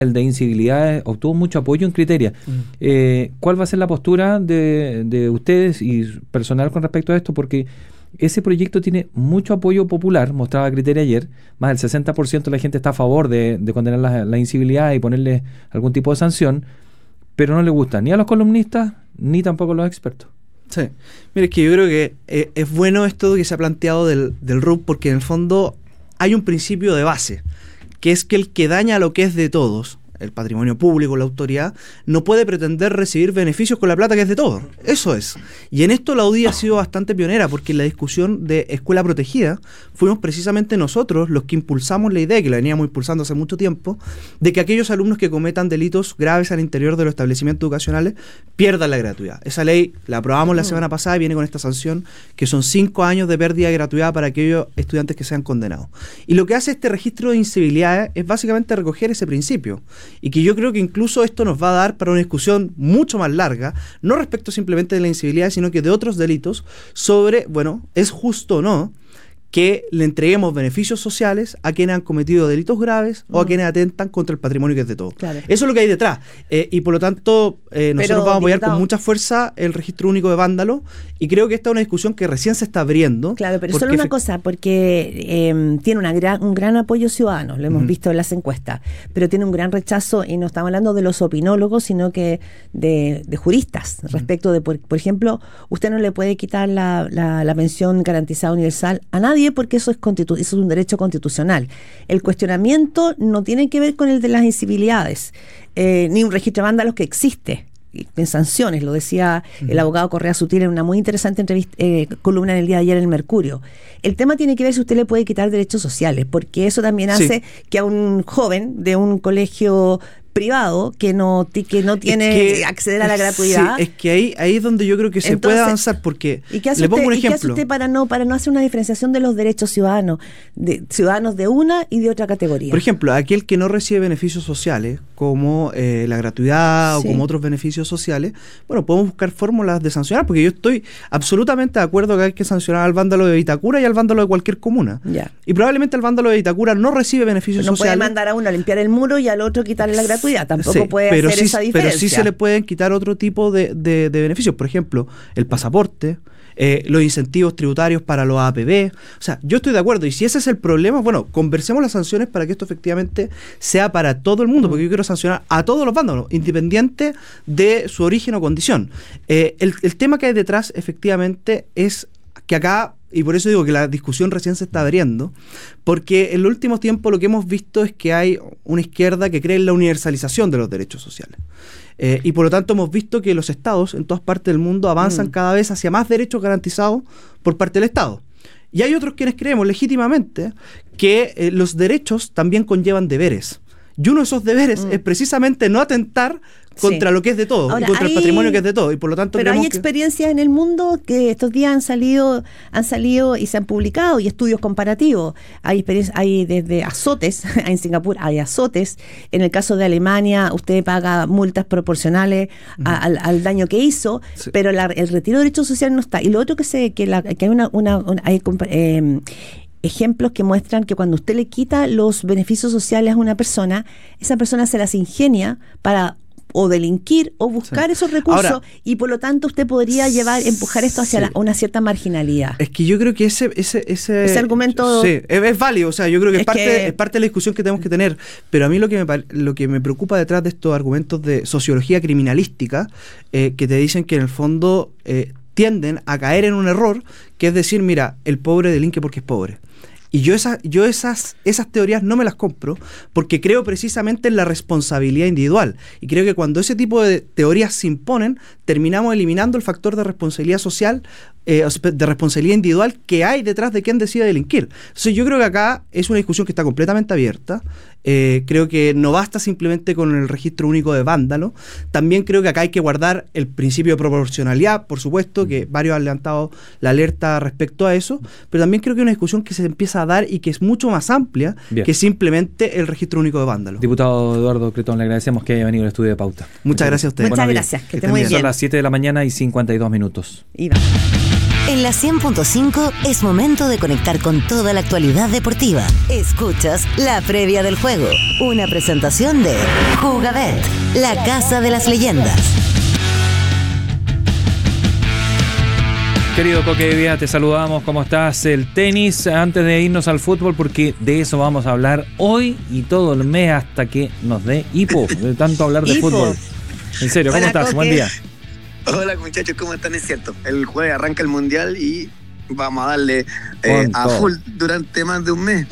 el de incivilidades obtuvo mucho apoyo en Criteria. ¿Cuál va a ser la postura de ustedes y personal con respecto a esto? Porque ese proyecto tiene mucho apoyo popular, mostraba Criteria ayer, más del 60% de la gente está a favor de condenar la incivilidad y ponerle algún tipo de sanción, pero no le gusta ni a los columnistas ni tampoco a los expertos. Sí, mire, es que yo creo que es bueno esto que se ha planteado del RUP, porque en el fondo hay un principio de base, que es que el que daña lo que es de todos, el patrimonio público, la autoridad, no puede pretender recibir beneficios con la plata que es de todos. Eso es. Y en esto la UDI ha sido bastante pionera, porque en la discusión de escuela protegida fuimos precisamente nosotros los que impulsamos la idea, que la veníamos impulsando hace mucho tiempo, de que aquellos alumnos que cometan delitos graves al interior de los establecimientos educacionales pierdan la gratuidad. Esa ley la aprobamos la semana pasada y viene con esta sanción, que son 5 años de pérdida de gratuidad para aquellos estudiantes que sean condenados. Y lo que hace este registro de incivilidades es básicamente recoger ese principio. Y que yo creo que incluso esto nos va a dar para una discusión mucho más larga, no respecto simplemente de la incivilidad, sino que de otros delitos, sobre, bueno, ¿es justo o no que le entreguemos beneficios sociales a quienes han cometido delitos graves o a quienes atentan contra el patrimonio que es de todos? Claro. Eso es lo que hay detrás. Y por lo tanto, nosotros vamos a apoyar con mucha fuerza el registro único de vándalo, y creo que esta es una discusión que recién se está abriendo. Claro, pero solo una cosa, porque tiene un gran apoyo ciudadano, lo hemos visto en las encuestas, pero tiene un gran rechazo, y no estamos hablando de los opinólogos, sino que de juristas, respecto de, por ejemplo, usted no le puede quitar la pensión garantizada universal a nadie, porque eso es un derecho constitucional. El cuestionamiento no tiene que ver con el de las incivilidades, ni un registro de vándalos que existe en sanciones, lo decía el abogado Correa Sutil en una muy interesante columna en el día de ayer en el Mercurio. El tema tiene que ver si usted le puede quitar derechos sociales, porque eso también hace que a un joven de un colegio privado que no tiene acceder a la gratuidad. Sí, es que ahí es donde yo creo que se puede avanzar, porque le pongo un ejemplo. ¿Y qué hace usted para no hacer una diferenciación de los derechos ciudadanos de una y de otra categoría? Por ejemplo, aquel que no recibe beneficios sociales, como la gratuidad o como otros beneficios sociales, bueno, podemos buscar fórmulas de sancionar, porque yo estoy absolutamente de acuerdo que hay que sancionar al vándalo de Vitacura y al vándalo de cualquier comuna. Ya. Y probablemente el vándalo de Vitacura no recibe beneficios sociales. No puede mandar a uno a limpiar el muro y al otro quitarle la gratuidad. Tampoco puede hacer esa diferencia. Pero sí se le pueden quitar otro tipo de beneficios. Por ejemplo, el pasaporte, los incentivos tributarios para los APB. O sea, yo estoy de acuerdo. Y si ese es el problema, bueno, conversemos las sanciones para que esto efectivamente sea para todo el mundo, porque yo quiero sancionar a todos los vándalos, independiente de su origen o condición. El tema que hay detrás, efectivamente, es que acá, y por eso digo que la discusión recién se está abriendo, porque en los últimos tiempos lo que hemos visto es que hay una izquierda que cree en la universalización de los derechos sociales. Y por lo tanto hemos visto que los estados en todas partes del mundo avanzan cada vez hacia más derechos garantizados por parte del Estado. Y hay otros quienes creemos legítimamente que los derechos también conllevan deberes. Y uno de esos deberes es precisamente no atentar contra lo que es de todo. Ahora, y contra el patrimonio que es de todo. Y por lo tanto, pero hay experiencias en el mundo que estos días han salido y se han publicado, y estudios comparativos. Hay desde azotes, en Singapur hay azotes. En el caso de Alemania, usted paga multas proporcionales al daño que hizo, pero el retiro de derechos sociales no está. Y lo otro que hay ejemplos que muestran que cuando usted le quita los beneficios sociales a una persona, esa persona se las ingenia para o delinquir o buscar esos recursos. Ahora, y por lo tanto usted podría empujar esto hacia una cierta marginalidad. Es que yo creo que ese argumento es válido. O sea, yo creo que es parte de la discusión que tenemos que tener, pero a mí lo que me preocupa detrás de estos argumentos de sociología criminalística, que te dicen que en el fondo tienden a caer en un error, que es decir, mira, el pobre delinque porque es pobre. Y yo esas teorías no me las compro, porque creo precisamente en la responsabilidad individual. Y creo que cuando ese tipo de teorías se imponen, terminamos eliminando el factor de responsabilidad social, de responsabilidad individual que hay detrás de quien decide delinquir. Entonces yo creo que acá es una discusión que está completamente abierta. Creo que no basta simplemente con el registro único de vándalo. También creo que acá hay que guardar el principio de proporcionalidad, por supuesto, que varios han levantado la alerta respecto a eso, pero también creo que es una discusión que se empieza a dar y que es mucho más amplia que simplemente el registro único de vándalo. Diputado Eduardo Cretón, le agradecemos que haya venido al estudio de Pauta. Muchas gracias a usted. Muchas gracias, que esté muy bien. Son las 7 de la mañana y 52 minutos. Y vamos. En la 100.5 es momento de conectar con toda la actualidad deportiva. Escuchas la previa del juego, una presentación de Jugabet, la casa de las leyendas. Querido Coque de Vía, te saludamos. ¿Cómo estás? El tenis, antes de irnos al fútbol, porque de eso vamos a hablar hoy y todo el mes hasta que nos dé hipo, de tanto hablar de fútbol. En serio, ¿cómo estás? Coque. Buen día. Hola muchachos, ¿cómo están? Es cierto, el jueves arranca el Mundial y vamos a darle a full durante más de un mes.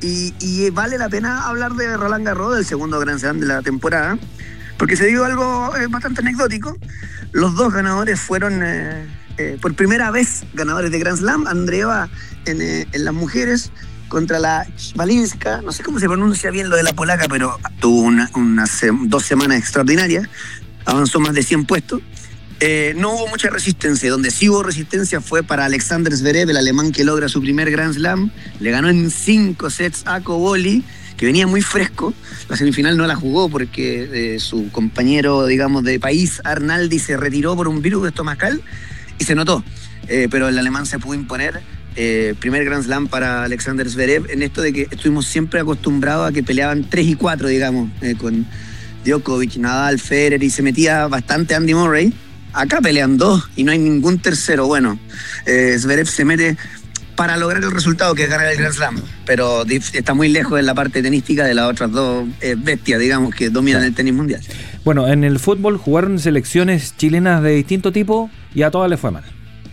Y vale la pena hablar de Roland Garros, del segundo Grand Slam de la temporada, porque se dio algo bastante anecdótico. Los dos ganadores fueron, por primera vez, ganadores de Grand Slam. Andreeva en las mujeres contra la Balinska, no sé cómo se pronuncia bien lo de la polaca, pero tuvo unas 2 semanas extraordinarias, avanzó más de 100 puestos. No hubo mucha resistencia. Donde sí hubo resistencia fue para Alexander Zverev, el alemán que logra su primer Grand Slam. Le ganó en 5 sets a Koboli, que venía muy fresco. La semifinal no la jugó porque su compañero, digamos, de país, Arnaldi, se retiró por un virus estomacal y se notó. Pero el alemán se pudo imponer. Primer Grand Slam para Alexander Zverev, en esto de que estuvimos siempre acostumbrados a que peleaban 3 y 4, digamos, con Djokovic, Nadal, Federer, y se metía bastante Andy Murray. Acá pelean 2 y no hay ningún tercero. Bueno, Zverev se mete para lograr el resultado, que es ganar el Grand Slam, pero está muy lejos en la parte tenística de las otras dos bestias, digamos, que dominan el tenis mundial. Bueno, en el fútbol jugaron selecciones chilenas de distinto tipo y a todas les fue mal.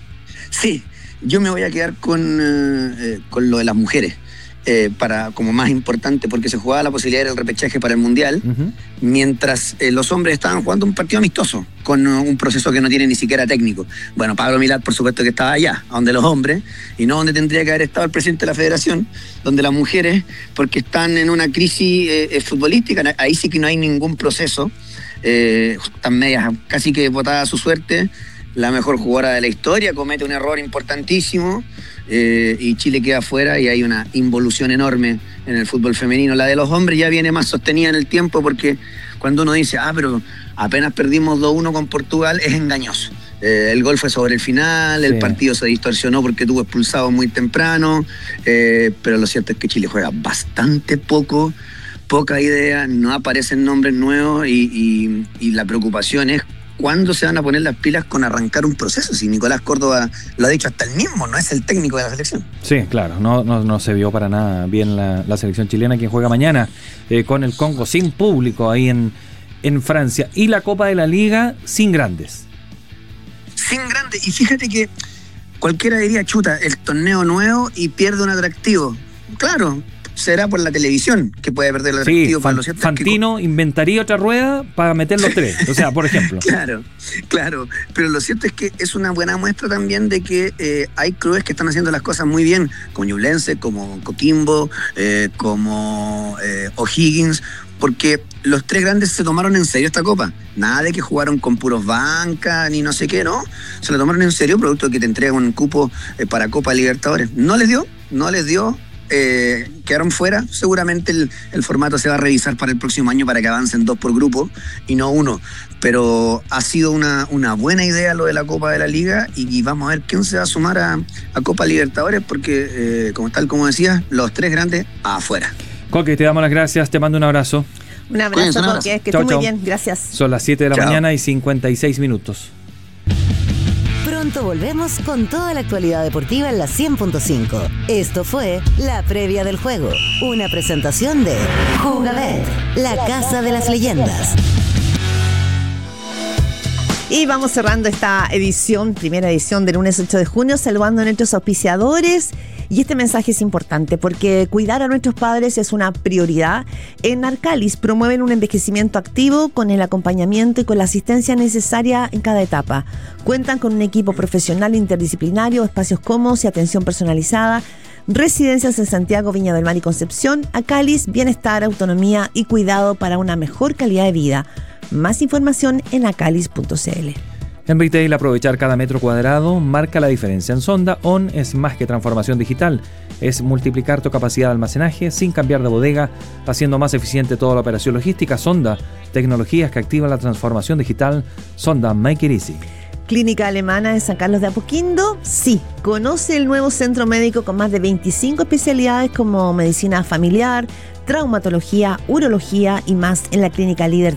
Sí, yo me voy a quedar con lo de las mujeres. Para como más importante, porque se jugaba la posibilidad del repechaje para el Mundial, mientras los hombres estaban jugando un partido amistoso con un proceso que no tiene ni siquiera técnico. Bueno, Pablo Milad por supuesto que estaba allá, donde los hombres, y no donde tendría que haber estado el presidente de la federación, donde las mujeres, porque están en una crisis futbolística, ahí sí que no hay ningún proceso, están medias casi que botada a su suerte. La mejor jugadora de la historia comete un error importantísimo, y Chile queda afuera y hay una involución enorme en el fútbol femenino. La de los hombres ya viene más sostenida en el tiempo, porque cuando uno dice, pero apenas perdimos 2-1 con Portugal, es engañoso. El gol fue sobre el final, el partido se distorsionó porque tuvo expulsados muy temprano, pero lo cierto es que Chile juega bastante poca idea, no aparecen nombres nuevos y la preocupación es ¿cuándo se van a poner las pilas con arrancar un proceso? Si Nicolás Córdoba lo ha dicho hasta él mismo, no es el técnico de la selección. Sí, claro, no se vio para nada bien la selección chilena, quien juega mañana con el Congo sin público ahí en Francia. Y la Copa de la Liga sin grandes. Sin grandes, y fíjate que cualquiera diría, chuta, el torneo nuevo y pierde un atractivo. Claro, será por la televisión que puede perder el atractivo. Sí, Fantino inventaría otra rueda para meter los 3, o sea, por ejemplo. Claro, pero lo cierto es que es una buena muestra también de que hay clubes que están haciendo las cosas muy bien, como Ñublense, como Coquimbo, como O'Higgins, porque los 3 grandes se tomaron en serio esta copa. Nada de que jugaron con puros bancas ni no sé qué, ¿no? Se lo tomaron en serio, producto de que te entregan un cupo para Copa Libertadores. No les dio. Quedaron fuera. Seguramente el formato se va a revisar para el próximo año para que avancen 2 por grupo y no 1, pero ha sido una buena idea lo de la Copa de la Liga y vamos a ver quién se va a sumar a Copa Libertadores, porque como decías, los 3 grandes afuera. Coque, te damos las gracias, te mando un abrazo. Un abrazo, Coque, que estés muy bien, gracias. Son las 7 de la mañana y 56 minutos. Pronto volvemos con toda la actualidad deportiva en la 100.5. Esto fue la previa del juego, una presentación de Jugabet, la casa de las leyendas. Y vamos cerrando esta primera edición del lunes 8 de junio, saludando a nuestros auspiciadores. Y este mensaje es importante porque cuidar a nuestros padres es una prioridad. En Arcalis promueven un envejecimiento activo con el acompañamiento y con la asistencia necesaria en cada etapa. Cuentan con un equipo profesional interdisciplinario, espacios cómodos y atención personalizada. Residencias en Santiago, Viña del Mar y Concepción. Arcalis, bienestar, autonomía y cuidado para una mejor calidad de vida. Más información en arcalis.cl. En retail, aprovechar cada metro cuadrado marca la diferencia. En Sonda, ON es más que transformación digital. Es multiplicar tu capacidad de almacenaje sin cambiar de bodega, haciendo más eficiente toda la operación logística. Sonda, tecnologías que activan la transformación digital. Sonda, make it easy. Clínica Alemana de San Carlos de Apoquindo, sí. Conoce el nuevo centro médico con más de 25 especialidades como medicina familiar, traumatología, urología y más en la clínica líder